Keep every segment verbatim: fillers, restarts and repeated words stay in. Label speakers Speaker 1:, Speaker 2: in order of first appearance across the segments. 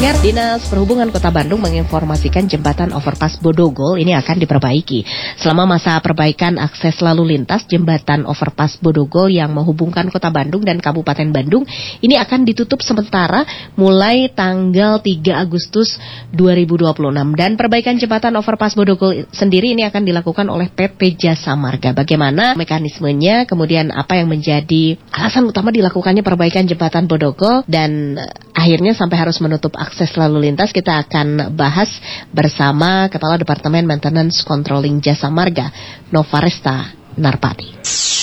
Speaker 1: Pendengar, Dinas Perhubungan Kota Bandung menginformasikan jembatan overpass Bodogol ini akan diperbaiki. Selama masa perbaikan akses lalu lintas, jembatan overpass Bodogol yang menghubungkan Kota Bandung dan Kabupaten Bandung ini akan ditutup sementara mulai tanggal tiga Agustus dua ribu dua puluh enam. Dan perbaikan jembatan overpass Bodogol sendiri ini akan dilakukan oleh P T Jasa Marga. Bagaimana mekanismenya, kemudian apa yang menjadi alasan utama dilakukannya perbaikan jembatan Bodogol, dan akhirnya sampai harus menutup akses lalu lintas, kita akan bahas bersama Kepala Departemen Maintenance Controlling Jasa Marga, Novaresta Narpati.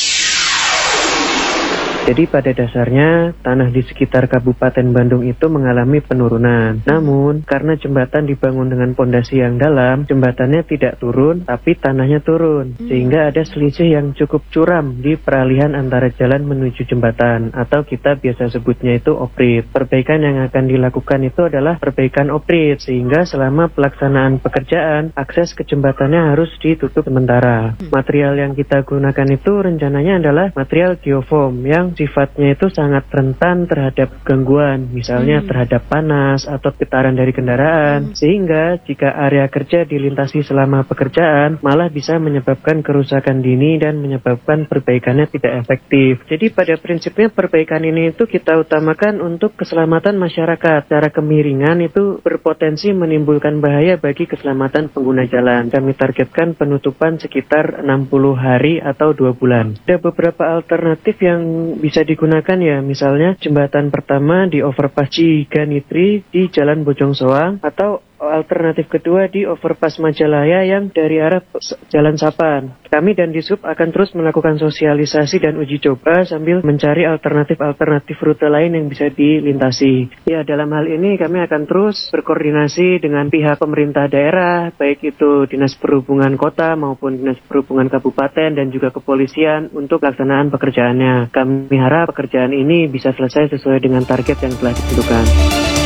Speaker 2: Jadi pada dasarnya tanah di sekitar Kabupaten Bandung itu mengalami penurunan. Namun karena jembatan dibangun dengan pondasi yang dalam, jembatannya tidak turun tapi tanahnya turun. Sehingga ada selisih yang cukup curam di peralihan antara jalan menuju jembatan, atau kita biasa sebutnya itu oprit. Perbaikan yang akan dilakukan itu adalah perbaikan oprit, sehingga selama pelaksanaan pekerjaan akses ke jembatannya harus ditutup sementara. Material yang kita gunakan itu rencananya adalah material geofoam yang sifatnya itu sangat rentan terhadap gangguan, misalnya hmm. terhadap panas atau getaran dari kendaraan, hmm. sehingga jika area kerja dilintasi selama pekerjaan malah bisa menyebabkan kerusakan dini dan menyebabkan perbaikannya tidak efektif. Jadi pada prinsipnya perbaikan ini itu kita utamakan untuk keselamatan masyarakat. Secara kemiringan itu berpotensi menimbulkan bahaya bagi keselamatan pengguna jalan. Kami targetkan penutupan sekitar enam puluh hari atau dua bulan. Ada beberapa alternatif yang bisa digunakan ya, misalnya jembatan pertama di overpass Ciganitri di Jalan Bojong Soang, atau alternatif kedua di overpass Majalaya yang dari arah Jalan Sapan. Kami dan Disub akan terus melakukan sosialisasi dan uji coba sambil mencari alternatif-alternatif rute lain yang bisa dilintasi. Ya, dalam hal ini kami akan terus berkoordinasi dengan pihak pemerintah daerah, baik itu Dinas Perhubungan Kota maupun Dinas Perhubungan Kabupaten dan juga kepolisian untuk pelaksanaan pekerjaannya. Kami harap pekerjaan ini bisa selesai sesuai dengan target yang telah ditentukan.